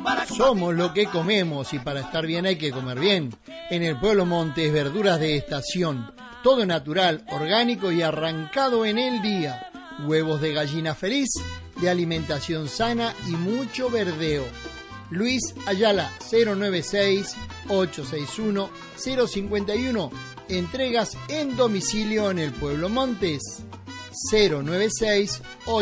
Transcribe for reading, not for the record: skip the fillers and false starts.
Somos lo que comemos y para estar bien hay que comer bien. En el Pueblo Montes, verduras de estación, todo natural, orgánico y arrancado en el día. Huevos de gallina feliz, de alimentación sana y mucho verdeo. Luis Ayala, 096-861-051. Entregas en domicilio en el Pueblo Montes. 096